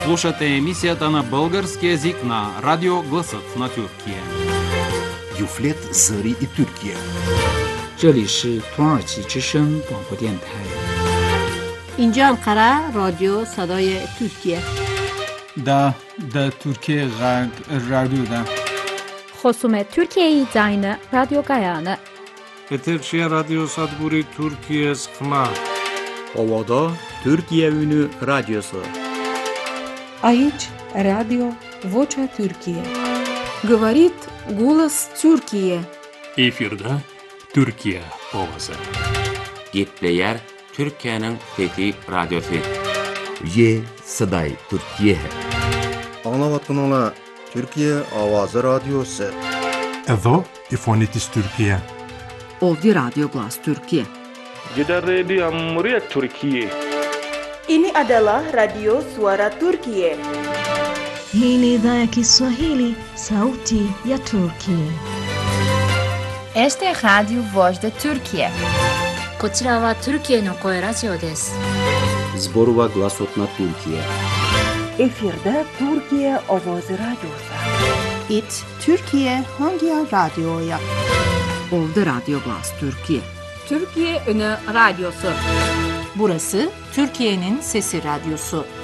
Слушате емисията на български език на Радио Гласът на Тюркия. Юфлет Зари и Türkiye. 这里是土耳其之声广播电台。 اینجا انقره رادیو صدای ترکیه. Da Türkiye Radyo'da. خصوم ترکیه زاین رادیو گایانه. Eterçiye Radyo Sadburi Türkiye Sıkma. Ovada Türkiye Ünü Radyosu. Aici Radio Vocea Türkiye. Говорит голос Türkiye. Efirde Türkiye ovası. Gitleyer Türkiye'nin fethi radyosu. Ye Saday Türkiye. Anlavatınla Türkiye Avazı Radyosu. Edo İfonitis Türkiye. Ovdje Radio Glas Türkiye. Jeda Radio Amriyat Türkiye. Ini adalah Radio Suara Turkiye. Hii ni idhaa ya Kiswahili, sauti ya Turkiye. Este es Radio Voz de Turkiye. こちらはトルキエの声ラジオです。 Zborova Glasotna Türkiye. Efirde Türkiye Avazı Radyosu. It Türkiye hangi radyoya? Ovdje Radio Glas Türkiye. Türkiye Ünü Radyosu. Burası Türkiye'nin Sesi Radyosu.